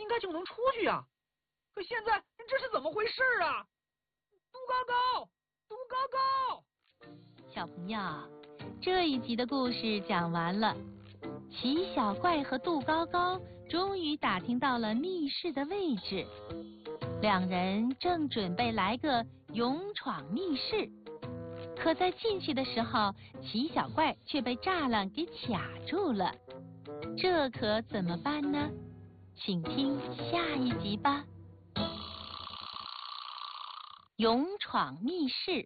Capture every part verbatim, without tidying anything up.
应该就能出去呀。可现在这是怎么回事啊？杜高高，杜高高！ 小朋友，这一集的故事讲完了。奇小怪和杜高高终于打听到了密室的位置，两人正准备来个勇闯密室。可在进去的时候，奇小怪却被栅栏给卡住了，这可怎么办呢？请听下一集吧。勇闯密室，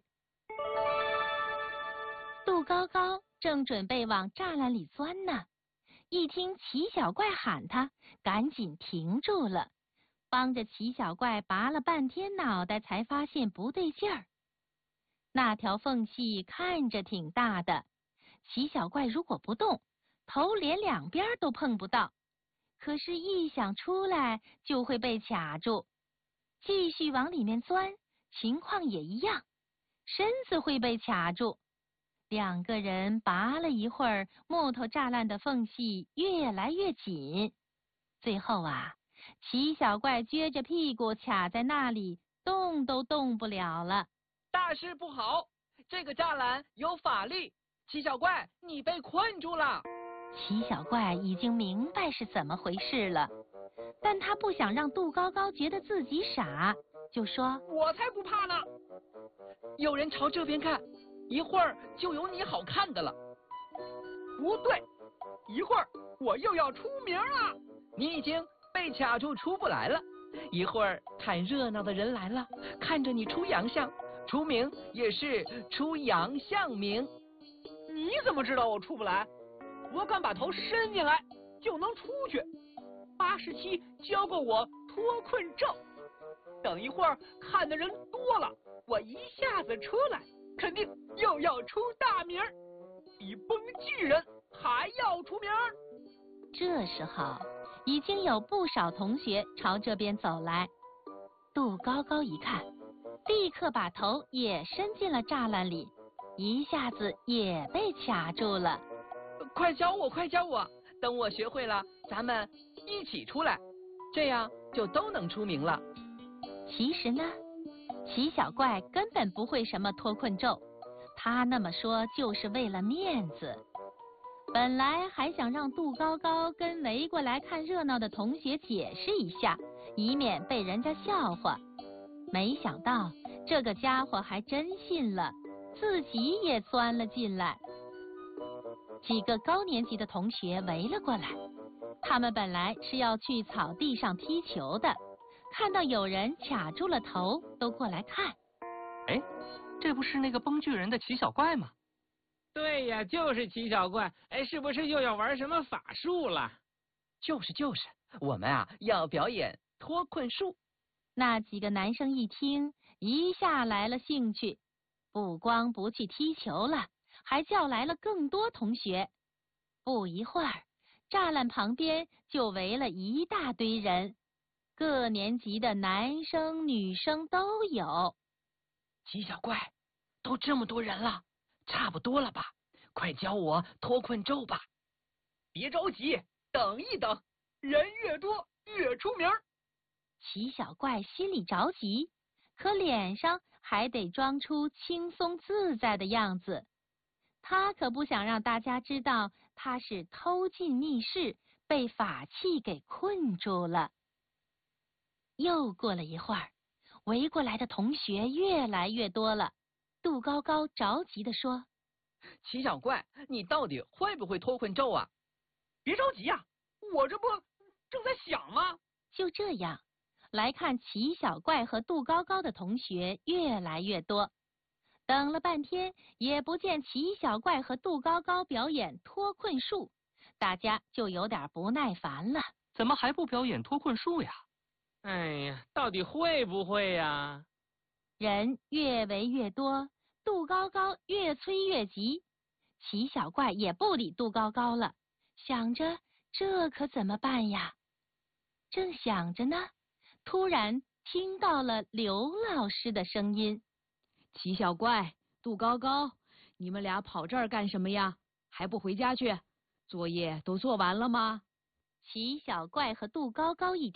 杜高高正准备往栅栏里钻呢，一听奇小怪喊他，赶紧停住了，帮着奇小怪拔了半天脑袋，才发现不对劲儿。那条缝隙看着挺大的，奇小怪如果不动，头连两边都碰不到，可是一想出来就会被卡住。继续往里面钻，情况也一样，身子会被卡住。两个人拔了一会儿，木头栅栏的缝隙越来越紧，最后啊，奇小怪撅着屁股卡在那里，动都动不了了。 大事不好，这个栅栏有法力，奇小怪，你被困住了。 奇小怪已经明白是怎么回事了，但他不想让杜高高觉得自己傻，就说： 我才不怕呢！有人朝这边看，一会儿就有你好看的了。不对，一会儿我又要出名了。你已经被卡住出不来了，一会儿看热闹的人来了，看着你出洋相，出名也是出洋相名。你怎么知道我出不来？我敢把头伸进来就能出去。八十七教过我脱困咒，等一会儿看的人多了，我一下子出来，肯定又要出大名，比崩巨人还要出名。 这时候已经有不少同学朝这边走来，杜高高一看，立刻把头也伸进了栅栏里，一下子也被卡住了。 快教我，快教我！等我学会了，咱们一起出来，这样就都能出名了。 其实呢，奇小怪根本不会什么脱困咒，他那么说就是为了面子。本来还想让杜高高跟围过来看热闹的同学解释一下，以免被人家笑话。没想到这个家伙还真信了，自己也钻了进来。几个高年级的同学围了过来，他们本来是要去草地上踢球的，看到有人卡住了头，都过来看。 哎，这不是那个崩巨人的奇小怪吗？ 对呀，就是奇小怪。哎，是不是又要玩什么法术了？ 就是就是，我们啊要表演脱困术。 那几个男生一听，一下来了兴趣，不光不去踢球了，还叫来了更多同学。不一会儿，栅栏旁边就围了一大堆人，各年级的男生女生都有。 奇小怪，都这么多人了，差不多了吧？快教我脱困咒吧！别着急，等一等，人越多越出名。 奇小怪心里着急，可脸上还得装出轻松自在的样子。他可不想让大家知道他是偷进密室，被法器给困住了。又过了一会儿，围过来的同学越来越多了。杜高高着急地说： 奇小怪，你到底会不会脱困咒啊？别着急呀、啊，我这不正在想吗？ 就这样，来看奇小怪和杜高高的同学越来越多。等了半天，也不见奇小怪和杜高高表演脱困术，大家就有点不耐烦了。 怎么还不表演脱困术呀？ 哎呀，到底会不会呀？ 人越围越多，杜高高越催越急，奇小怪也不理杜高高了，想着这可怎么办呀？正想着呢，突然听到了刘老师的声音： 奇小怪，杜高高，你们俩跑这儿干什么呀？还不回家去？作业都做完了吗？ 奇小怪和杜高高一